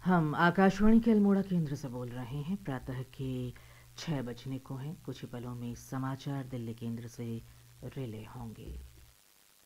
हम आकाशवाणी के अल्मोड़ा केंद्र से बोल रहे हैं। प्रातः के 6 बजने को हैं। कुछ ही पलों में समाचार दिल्ली केंद्र से रिले होंगे।